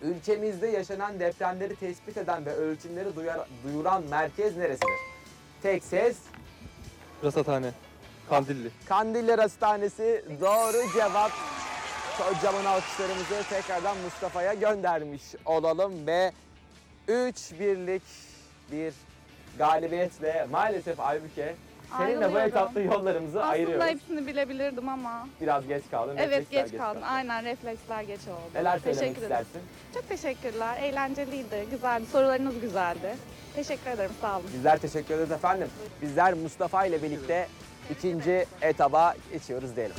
ülkemizde yaşanan depremleri tespit eden ve ölçümleri duyuran merkez neresidir? Tek ses. Rasathane. Kandilli. Kandilli Rasathanesi doğru cevap. Kocaman alkışlarımızı tekrardan Mustafa'ya göndermiş olalım ve 3-1'lik bir galibiyetle maalesef Aybüke seninle bu Ayrılıyorum. etapta yollarımızı Aslında ayırıyoruz. hepsini bilebilirdim ama. Biraz geç kaldın. Evet refleksler geç kaldım. kaldı. Aynen refleksler geç oldu. Neler söylemek Teşekkür ederim. istersin? Çok teşekkürler. Eğlenceliydi, güzeldi. Sorularınız güzeldi. Teşekkür ederim. Sağ olun. Bizler teşekkür ederiz efendim. Bizler Mustafa ile birlikte ikinci etaba geçiyoruz diyelim.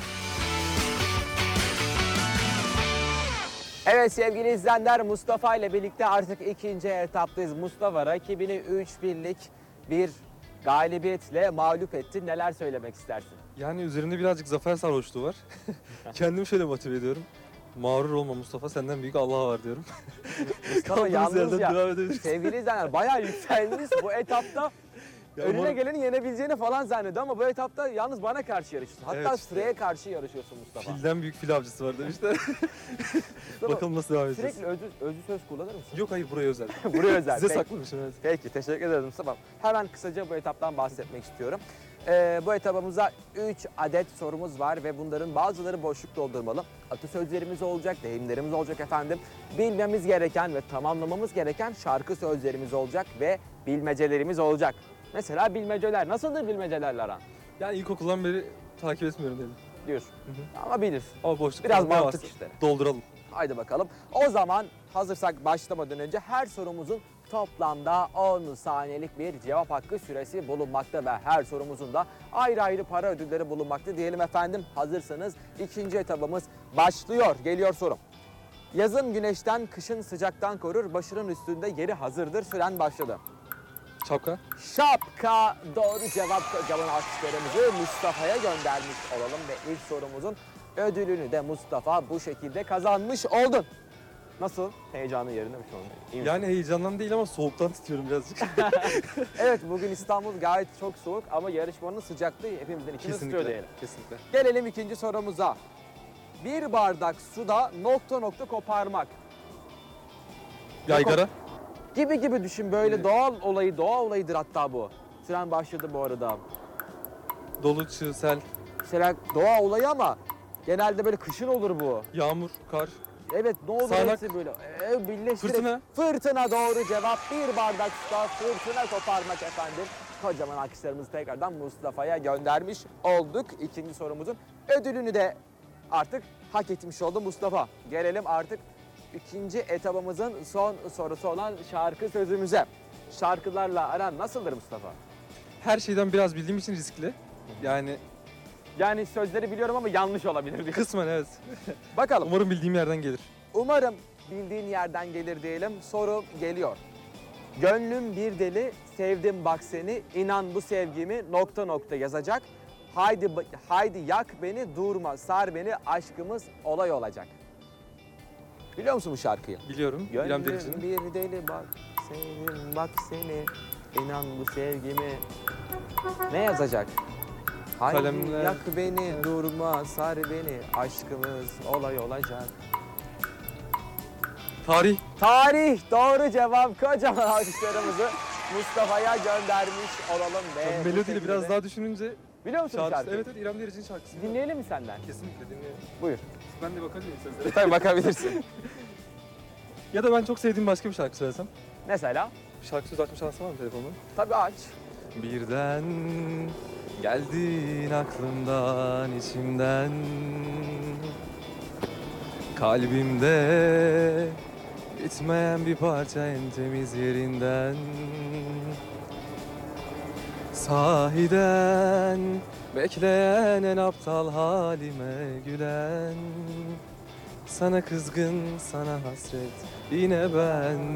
Evet sevgili izleyenler, Mustafa ile birlikte artık ikinci etaptayız. Mustafa rakibini 3-1'lik bir galibiyetle mağlup etti. Neler söylemek istersin? Yani üzerimde birazcık zafer sarhoşluğu var. Kendimi şöyle motive ediyorum. Mağrur olma Mustafa, senden büyük Allah var diyorum. Mustafa Kaldığımız yalnız yerden ya. devam edebiliriz. Sevgili izleyenler bayağı yükseldiniz bu etapta. Ya Önüne umarım- geleni yenebileceğini falan zannediyor ama bu etapta yalnız bana karşı yarışıyorsun. Hatta Evet işte. sıraya karşı yarışıyorsun Mustafa. Filden büyük fil avcısı var demişler. Mustafa, Bakalım nasıl devam edeceğiz. sürekli özlü söz kullanır mısın? Yok hayır, buraya özel. Buraya özel. Size Peki. saklamışım, evet. Peki teşekkür ederim Mustafa. Hemen kısaca bu etaptan bahsetmek istiyorum. Bu etapımıza 3 adet sorumuz var ve bunların bazıları boşluk doldurmalı. Atasözlerimiz olacak, deyimlerimiz olacak efendim. Bilmemiz gereken ve tamamlamamız gereken şarkı sözlerimiz olacak ve bilmecelerimiz olacak. Mesela bilmeceler. Nasıldır bilmecelerle aran? Yani ilkokuldan beri takip etmiyorum dedim. Diyorsun. Hı. Ama bilir. Ama boşluk Biraz falan ne mantık varsa işte. dolduralım. Haydi bakalım. O zaman hazırsak başlamadan önce her sorumuzun toplamda 10 saniyelik bir cevap hakkı süresi bulunmakta ve her sorumuzun da ayrı ayrı para ödülleri bulunmakta diyelim efendim. Hazırsanız ikinci etabımız başlıyor. Geliyor sorum. Yazın güneşten, kışın sıcaktan korur, başının üstünde yeri hazırdır. Süren başladı. Şapka. Şapka doğru cevap. Kocaman alkışlarımızı Mustafa'ya göndermiş olalım ve ilk sorumuzun ödülünü de Mustafa bu şekilde kazanmış oldun. Nasıl? Heyecanın yerinde mi şu an? İyi misin? Yani heyecandan değil ama soğuktan titriyorum birazcık. Evet, bugün İstanbul gayet çok soğuk ama yarışmanın sıcaklığı hepimizin içini ısıtıyor diyelim. Kesinlikle. Gelelim ikinci sorumuza. Bir bardak suda nokta nokta koparmak. Yaygara. Gibi düşün böyle doğa olayıdır hatta bu. Süren başladı bu arada. Dolu, çığ, sel, Mesela doğa olayı ama genelde böyle kışın olur bu. yağmur, kar. Evet ne olur Sağanak. hepsi böyle. Birleştirip. Fırtına. Fırtına doğru cevap. Bir bardak suda fırtına koparmak efendim. Kocaman alkışlarımızı tekrardan Mustafa'ya göndermiş olduk. İkinci sorumuzun ödülünü de artık hak etmiş oldu Mustafa. Gelelim artık ikinci etabımızın son sorusu olan şarkı sözümüze. Şarkılarla aran nasıldır Mustafa? Her şeyden biraz bildiğim için riskli. Yani Sözleri biliyorum ama yanlış olabilir diye. kısmen evet. Bakalım. Umarım bildiğim yerden gelir. Umarım bildiğin yerden gelir diyelim. Soru geliyor. Gönlüm bir deli, sevdim bak seni, inan bu sevgimi nokta nokta yazacak. Haydi yak beni, durma, sar beni, aşkımız olay olacak. Biliyor musun bu şarkıyı? Biliyorum. İrem Gönlüm Derici'nin. bir deli bak, sevdim bak seni, inan bu sevgimi. Ne yazacak? Haydi Kalemler. yak beni, durma, sar beni, aşkımız olay olacak. Tarih. Tarih doğru cevap. Kocaman alkışlarımızı Mustafa'ya göndermiş olalım ve Ben bu melodiyle şekilde- biraz daha düşününce Biliyor musun bu şarkısı. şarkıyı? Evet İrem Derici'nin şarkısı. Dinleyelim mi senden? Kesinlikle dinleyelim. Buyur. Ben de bakabilir miyim sözlere? Tabii bakabilirsin. Ya da ben çok sevdiğim başka bir şarkı söylesem. Mesela? Bir şarkı söz açma şansı var mı telefonda? Tabii aç. Birden geldin aklımdan, içimden, kalbimde bitmeyen bir parça en temiz yerinden. Sahiden bekleyen en aptal halime gülen. Sana kızgın, sana hasret, yine ben.